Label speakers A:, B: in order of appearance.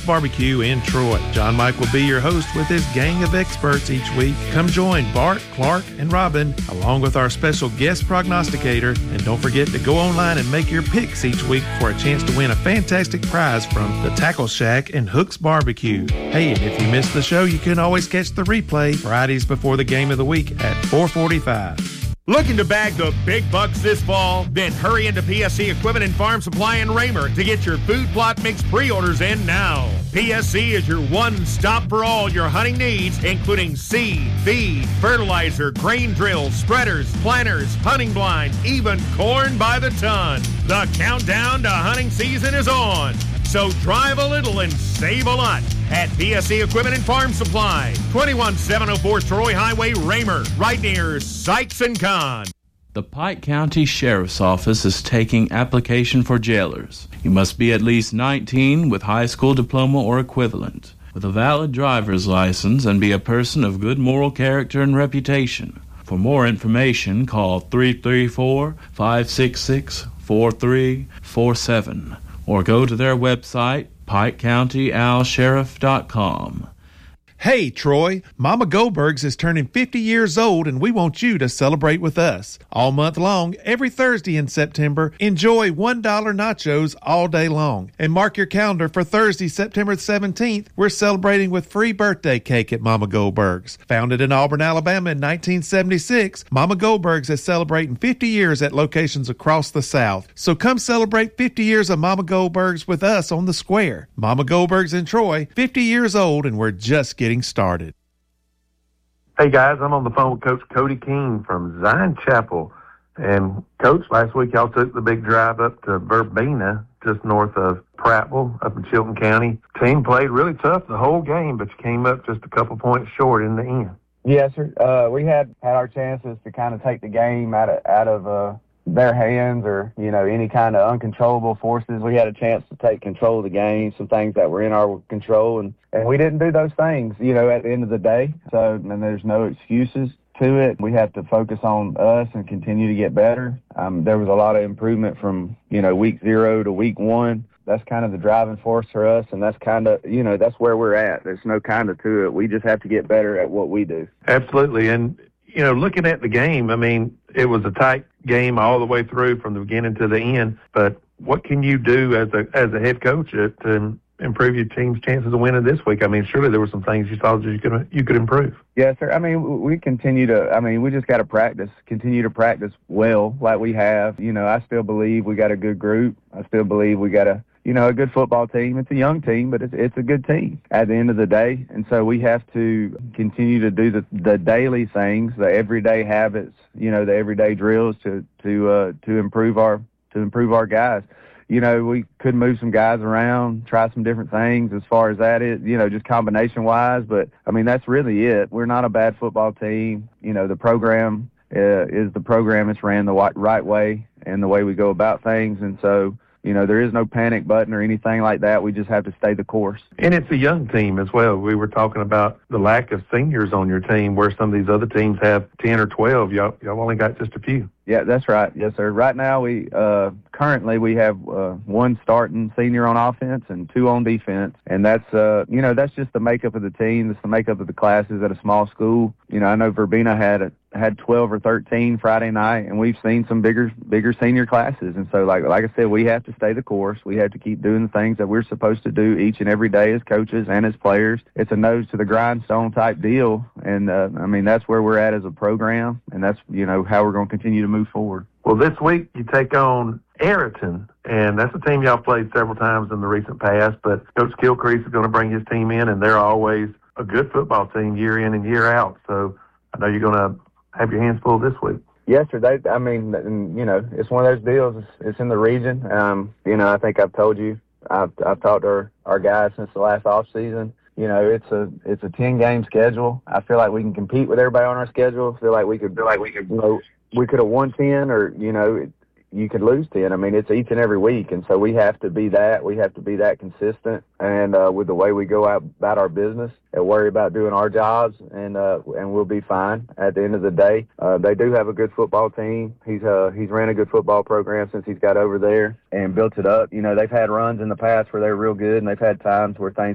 A: Barbecue in Troy. John Mike will be your host with his gang of experts each week. Come join Bart, Clark, and Robin, along with our special guest prognosticator. And don't forget to go online and make your picks each week for a chance to win a fantastic prize from the Tackle Shack and Hook's Barbecue. Hey, and if you missed the show, you can always catch the replay Fridays before the game of the week at 4:45.
B: Looking to bag the big bucks this fall? Then hurry into PSC Equipment and Farm Supply in Raymer to get your food plot mix pre-orders in now. PSC is your one-stop for all your hunting needs, including seed, feed, fertilizer, grain drills, spreaders, planters, hunting blinds, even corn by the ton. The countdown to hunting season is on. So drive a little and save a lot at PSC Equipment and Farm Supply, 21704 Troy Highway, Raymer, right near Sykes & Kahn.
C: The Pike County Sheriff's Office is taking application for jailers. You must be at least 19 with high school diploma or equivalent, with a valid driver's license, and be a person of good moral character and reputation. For more information, call 334-566-4347 or go to their website, PikeCountyOwlSheriff.com.
A: Hey, Troy, Mama Goldberg's is turning 50 years old, and we want you to celebrate with us. All month long, every Thursday in September, enjoy $1 nachos all day long. And mark your calendar for Thursday, September 17th. We're celebrating with free birthday cake at Mama Goldberg's. Founded in Auburn, Alabama in 1976, Mama Goldberg's is celebrating 50 years at locations across the South. So come celebrate 50 years of Mama Goldberg's with us on the square. Mama Goldberg's in Troy, 50 years old, and we're just getting started.
D: Hey guys, I'm on the phone with Coach Cody King from Zion Chapel. And Coach, last week y'all took the big drive up to Verbena, just north of Prattville, up in Chilton County. Team played really tough the whole game, but you came up just a couple points short in the end.
E: Yes, sir. We had our chances to kind of take the game out of their hands, or, you know, any kind of uncontrollable forces. We had a chance to take control of the game, some things that were in our control, and we didn't do those things, you know, at the end of the day. So, and there's no excuses to it. We have to focus on us and continue to get better. There was a lot of improvement from, you know, week 0 to week 1. That's kind of the driving force for us, and that's kind of, you know, that's where we're at. There's no kind of to it. We just have to get better at what we do.
D: Absolutely. And, you know, looking at the game, I mean, it was a tight game all the way through from the beginning to the end. But what can you do as a head coach to improve your team's chances of winning this week? I mean, surely there were some things you saw that you could improve.
E: Yes, sir. I mean, we continue to. I mean, we just got to continue to practice well, like we have. You know, I still believe we got a good group. I still believe we got a good football team. It's a young team, but it's a good team at the end of the day. And so we have to continue to do the daily things, the everyday habits, you know, the everyday drills to improve our guys. You know, we could move some guys around, try some different things as far as that is, you know, just combination-wise. But, I mean, that's really it. We're not a bad football team. You know, the program is the program. It's ran the right way and the way we go about things. And so, you know, there is no panic button or anything like that. We just have to stay the course.
D: And it's a young team as well. We were talking about the lack of seniors on your team, where some of these other teams have 10 or 12. Y'all only got just a few.
E: Yeah, that's right. Yes, sir. Right now, we have one starting senior on offense and 2 on defense, and that's that's just the makeup of the team. That's the makeup of the classes at a small school. You know, I know Verbena had 12 or 13 Friday night, and we've seen some bigger senior classes. And so, like I said, we have to stay the course. We have to keep doing the things that we're supposed to do each and every day as coaches and as players. It's a nose to the grindstone type deal, and I mean, that's where we're at as a program, and that's, you know, how we're going to continue to move forward.
D: Well, this week you take on Ayrton, and that's a team y'all played several times in the recent past, but Coach Gilcrease is going to bring his team in, and they're always a good football team year in and year out. So I know you're going to have your hands full this week.
E: Yes, sir. I mean, you know, it's one of those deals. It's in the region. You know, I think I've told you, I've talked to our guys since the last off season. You know, it's a 10-game schedule. I feel like we can compete with everybody on our schedule. I feel like we could, you know, we could have won 10, or, you know, you could lose 10. I mean, it's each and every week, and so we have to be that. We have to be that consistent, and with the way we go out about our business and worry about doing our jobs, and we'll be fine at the end of the day. They do have a good football team. He's ran a good football program since he's got over there and built it up. You know, they've had runs in the past where they're real good, and they've had times where things